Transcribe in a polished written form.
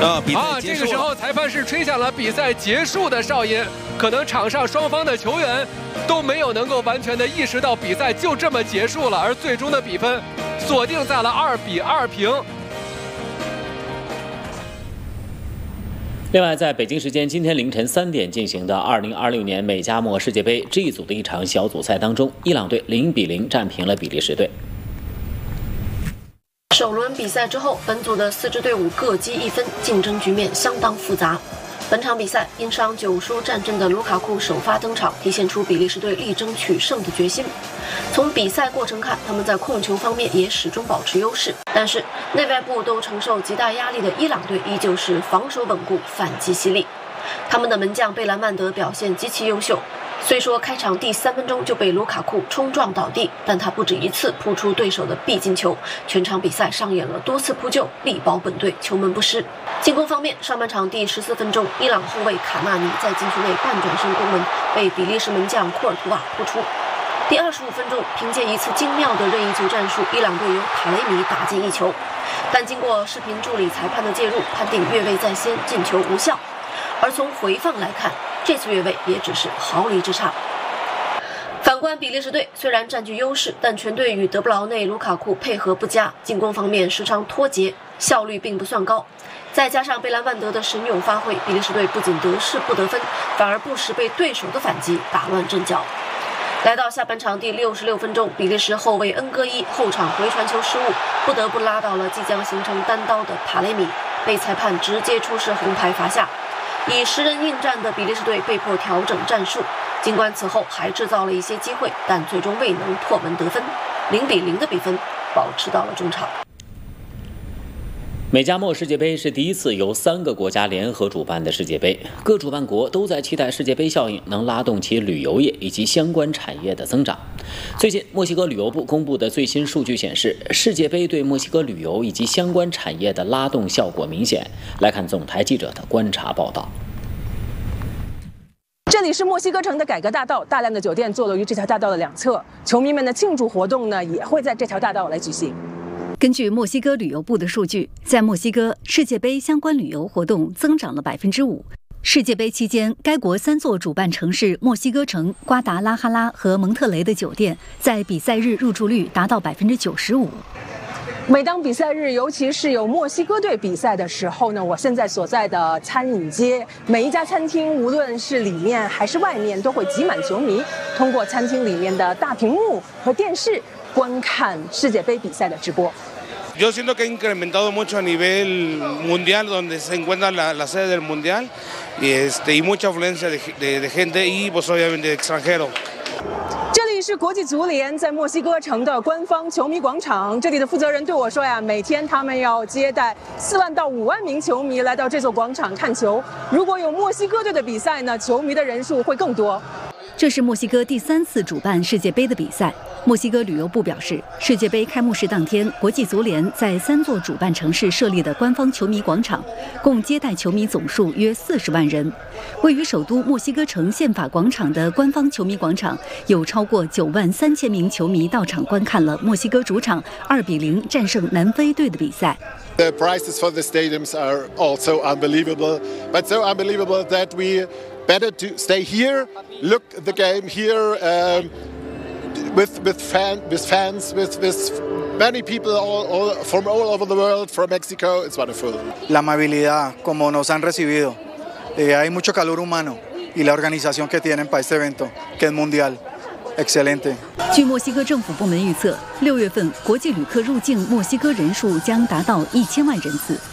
这个时候裁判是吹响了比赛结束的哨音，可能场上双方的球员都没有能够完全的意识到比赛就这么结束了，而最终的比分锁定在了2-2平。 另外，在北京时间今天凌晨3点进行的2026年美加墨世界杯 G 组的一场小组赛当中，伊朗队0-0战平了比利时队。 首轮比赛之后，本组的4支队伍各积1分，竞争局面相当复杂。本场比赛因伤9输战阵的卢卡库首发登场，体现出比利时队力争取胜的决心。从比赛过程看，他们在控球方面也始终保持优势，但是内外部都承受极大压力的伊朗队依旧是防守稳固，反击犀利。他们的门将贝兰曼德表现极其优秀，虽说开场第3分钟就被卢卡库冲撞倒地，但他不止一次扑出对手的必进球，全场比赛上演了多次扑救，力保本队球门不失。进攻方面，上半场第14分钟，伊朗后卫卡纳尼在禁区内半转身攻门，被比利时门将库尔图瓦扑出。第25分钟，凭借一次精妙的任意球战术，伊朗队由塔雷米打进1球，但经过视频助理裁判的介入，判定越位在先，进球无效。而从回放来看，这次越位也只是毫厘之差。反观比利时队，虽然占据优势，但全队与德布劳内、卢卡库配合不佳，进攻方面时常脱节，效率并不算高。再加上贝兰万德的神勇发挥，比利时队不仅得势不得分，反而不时被对手的反击打乱阵脚。来到下半场第66分钟，比利时后卫恩戈伊后场回传球失误，不得不拉到了即将形成单刀的塔雷米，被裁判直接出示红牌罚下。以10人应战的比利时队被迫调整战术，尽管此后还制造了一些机会，但最终未能破门得分，0-0的比分保持到了中场。 美加墨世界杯是第一次由3个国家联合主办的世界杯，各主办国都在期待世界杯效应能拉动其旅游业以及相关产业的增长。最近，墨西哥旅游部公布的最新数据显示，世界杯对墨西哥旅游以及相关产业的拉动效果明显。来看总台记者的观察报道。 这里是墨西哥城的改革大道，大量的酒店坐落于这条大道的两侧，球迷们的庆祝活动呢也会在这条大道来举行。 根据墨西哥旅游部的数据，在墨西哥，世界杯相关旅游活动增长了5%。世界杯期间，该国3座主办城市墨西哥城、瓜达拉哈拉和蒙特雷的酒店在比赛日入住率达到95%。 每当比赛日，尤其是有墨西哥队比赛的时候呢，我现在所在的餐饮街，每一家餐厅，无论是里面还是外面，都会挤满球迷，通过餐厅里面的大屏幕和电视观看世界杯比赛的直播。 Yo siento que ha incrementado mucho a nivel mundial, donde se encuentra la sede del mundial, y mucha afluencia de gente y pues obviamente de extranjero. 这里是国际足联在墨西哥城的官方球迷广场，这里的负责人对我说呀，每天他们要接待4万到5万名球迷来到这座广场看球。如果有墨西哥队的比赛呢，球迷的人数会更多。 这是墨西哥第3次主办世界杯的比赛。墨西哥旅游部表示，世界杯开幕式当天，国际足联在3座主办城市设立的官方球迷广场，共接待球迷总数约40万人。位于首都墨西哥城宪法广场的官方球迷广场，有超过9万3千名球迷到场观看了墨西哥主场2-0战胜南非队的比赛。 The prices for the stadiums are also unbelievable, but so unbelievable that we better to stay here, look the game here, with fans, with many people from all over the world, from Mexico. It's wonderful. La amabilidad, como nos han recibido, hay mucho calor humano y la organización que tienen para este evento, que es mundial.Excelente。 据墨西哥政府部门预测，6月份国际旅客入境墨西哥人数将达到1000万人次，